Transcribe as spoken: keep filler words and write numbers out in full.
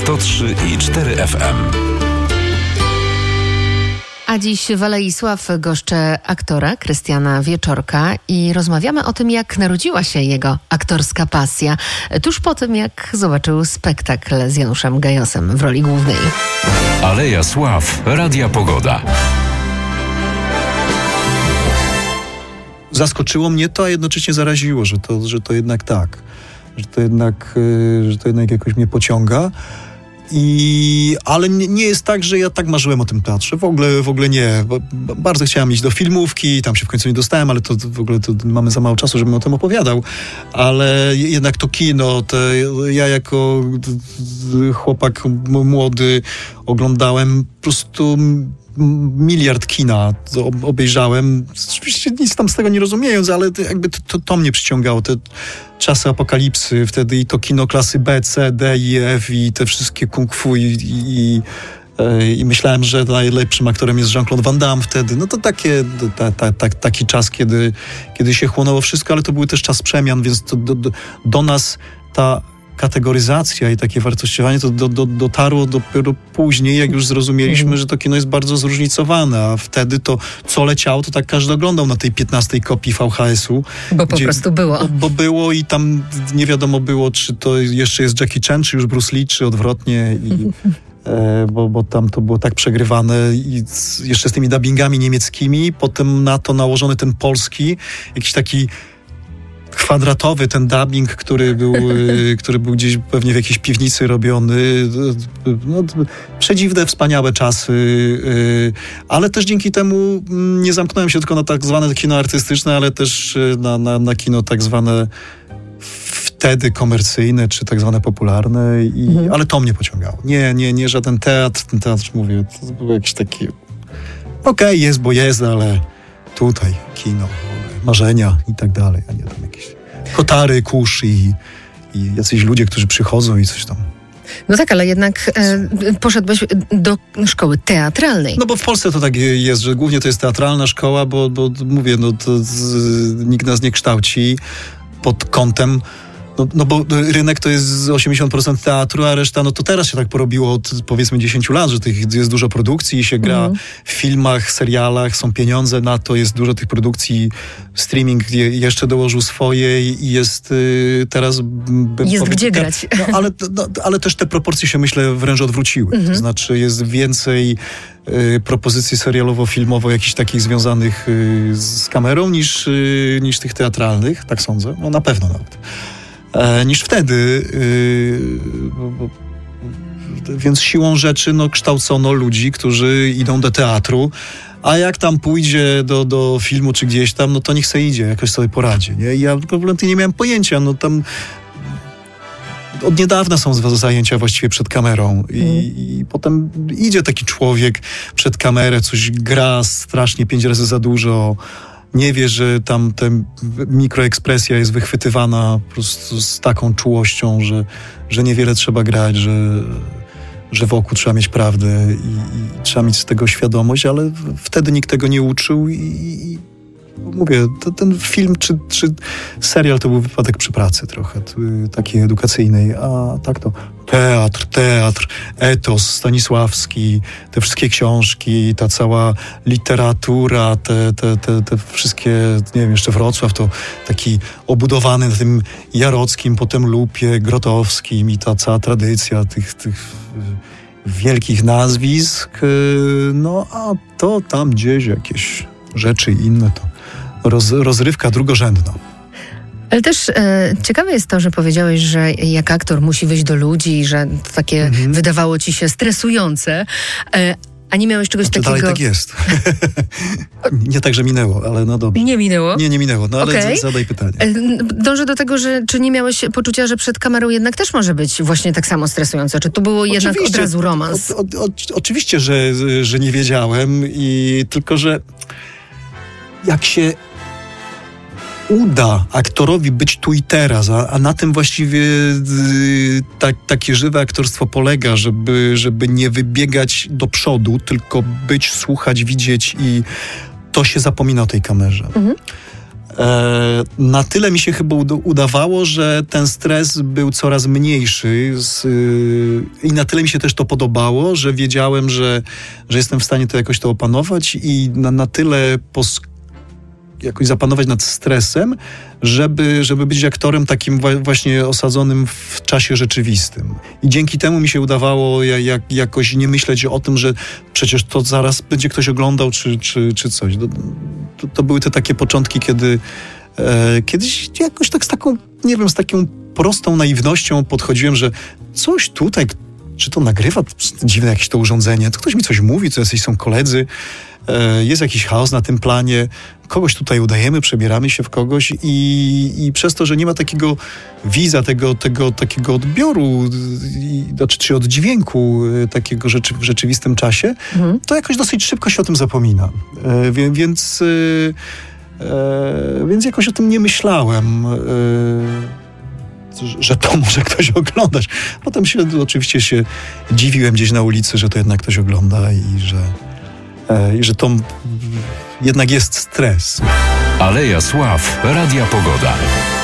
sto trzy i cztery F M. A dziś w Alei Sław goszczę aktora Krystiana Wieczorka i rozmawiamy o tym, jak narodziła się jego aktorska pasja, tuż po tym, jak zobaczył spektakl z Januszem Gajosem w roli głównej. Aleja Sław, Radia Pogoda. Zaskoczyło mnie to, a jednocześnie zaraziło, że to, że to jednak tak, że to jednak, że to jednak jakoś mnie pociąga. I, ale nie, nie jest tak, że ja tak marzyłem o tym teatrze. W ogóle, w ogóle nie. Bo, bo bardzo chciałem iść do filmówki, tam się w końcu nie dostałem, ale to, to w ogóle to mamy za mało czasu, żebym o tym opowiadał. Ale jednak to kino, te, ja jako chłopak młody oglądałem po prostu miliard kina obejrzałem. Oczywiście nic tam z tego nie rozumiejąc, ale jakby to, to, to mnie przyciągało. Te czasy apokalipsy wtedy i to kino klasy B, C, D i F i te wszystkie kung fu i, i, i myślałem, że najlepszym aktorem jest Jean-Claude Van Damme wtedy. No to takie, ta, ta, ta, taki czas, kiedy, kiedy się chłonęło wszystko, ale to był też czas przemian, więc to, do, do, do nas ta kategoryzacja i takie wartościowanie to do, do, dotarło dopiero później, jak już zrozumieliśmy, mhm. że to kino jest bardzo zróżnicowane, a wtedy to, co leciało, to tak każdy oglądał na tej piętnastej kopii V H S u. Bo po gdzie, prostu było. Bo, bo było i tam nie wiadomo było, czy to jeszcze jest Jackie Chan, czy już Bruce Lee, czy odwrotnie. I, e, bo, bo tam to było tak przegrywane i z, jeszcze z tymi dubbingami niemieckimi, potem na to nałożony ten polski, jakiś taki kwadratowy ten dubbing, który był, który był gdzieś pewnie w jakiejś piwnicy robiony. No, przedziwne, wspaniałe czasy, ale też dzięki temu nie zamknąłem się tylko na tak zwane kino artystyczne, ale też na, na, na kino tak zwane wtedy komercyjne, czy tak zwane popularne, i, mhm. ale to mnie pociągało. Nie, nie, nie żaden teatr, ten teatr, mówię, to był jakiś taki okej, okay, jest, bo jest, ale tutaj kino, marzenia i tak dalej, a nie tam jakieś kotary, kurz i, i jacyś ludzie, którzy przychodzą i coś tam. No tak, ale jednak e, poszedłeś do szkoły teatralnej. No bo w Polsce to tak jest, że głównie to jest teatralna szkoła, bo, bo mówię, no to z, nikt nas nie kształci pod kątem. No, no bo rynek to jest osiemdziesiąt procent teatru, a reszta, no to teraz się tak porobiło od powiedzmy dziesięć lat, że tych jest dużo produkcji i się gra mm. w filmach, serialach, są pieniądze na to, jest dużo tych produkcji, streaming jeszcze dołożył swoje i jest y, teraz... Bym jest powie, gdzie te, grać. No, ale, no, ale też te proporcje się, myślę, wręcz odwróciły. Mm-hmm. To znaczy jest więcej y, propozycji serialowo-filmowo jakichś takich związanych y, z kamerą niż, y, niż tych teatralnych, tak sądzę. No na pewno nawet. E, niż wtedy. Yy, bo, bo, więc siłą rzeczy no, kształcono ludzi, którzy idą do teatru, a jak tam pójdzie do, do filmu czy gdzieś tam, no to niech se idzie, jakoś sobie poradzi. Nie? I ja kompletnie nie miałem pojęcia, no tam od niedawna są zajęcia właściwie przed kamerą i, mm. i potem idzie taki człowiek przed kamerę, coś gra strasznie pięć razy za dużo, nie wie, że tam ta mikroekspresja jest wychwytywana po prostu z taką czułością, że, że niewiele trzeba grać, że, że wokół trzeba mieć prawdę i, i trzeba mieć z tego świadomość, ale wtedy nikt tego nie uczył i, i mówię, to, ten film czy, czy serial to był wypadek przy pracy trochę, takiej edukacyjnej, a tak to teatr, teatr, etos Stanisławski, te wszystkie książki, ta cała literatura, te, te, te, te wszystkie, nie wiem, jeszcze Wrocław to taki obudowany na tym Jarockim, potem Lupie, Grotowskim i ta cała tradycja tych, tych wielkich nazwisk, no a to tam gdzieś jakieś rzeczy inne to roz, rozrywka drugorzędna. Ale też e, ciekawe jest to, że powiedziałeś, że jak aktor musi wyjść do ludzi i że to takie mhm. wydawało ci się stresujące, e, a nie miałeś czegoś znaczy, takiego... Dalej tak jest. Nie tak, że minęło, ale no dobrze. Nie minęło? Nie, nie minęło, no ale okay. zadaj pytanie. Dążę do tego, że czy nie miałeś poczucia, że przed kamerą jednak też może być właśnie tak samo stresujące? Czy to było jednak oczywiście, od razu romans? O, o, o, oczywiście, że, że nie wiedziałem i tylko, że jak się uda aktorowi być tu i teraz, a, a na tym właściwie y, ta, takie żywe aktorstwo polega, żeby, żeby nie wybiegać do przodu, tylko być, słuchać, widzieć i to się zapomina o tej kamerze. Mhm. E, na tyle mi się chyba ud- udawało, że ten stres był coraz mniejszy z, y, i na tyle mi się też to podobało, że wiedziałem, że, że jestem w stanie to jakoś to opanować i na, na tyle pos- jakoś zapanować nad stresem, żeby, żeby być aktorem takim wa- właśnie osadzonym w czasie rzeczywistym. I dzięki temu mi się udawało ja, jak, jakoś nie myśleć o tym, że przecież to zaraz będzie ktoś oglądał, czy, czy, czy coś. To, to, to były te takie początki, kiedy e, kiedyś jakoś tak z taką, nie wiem, z taką prostą naiwnością podchodziłem, że coś tutaj, czy to nagrywa, dziwne jakieś to urządzenie, to ktoś mi coś mówi, to jacyś są koledzy, jest jakiś chaos na tym planie, kogoś tutaj udajemy, przebieramy się w kogoś i, i przez to, że nie ma takiego wiza, tego, tego takiego odbioru, czy, czy oddźwięku takiego rzeczy, w rzeczywistym czasie, mhm. to jakoś dosyć szybko się o tym zapomina. E, wie, więc, e, więc jakoś o tym nie myślałem. E, że to może ktoś oglądać. Potem się oczywiście się dziwiłem gdzieś na ulicy, że to jednak ktoś ogląda i że i że to jednak jest stres. Aleja Sław, Radia Pogoda.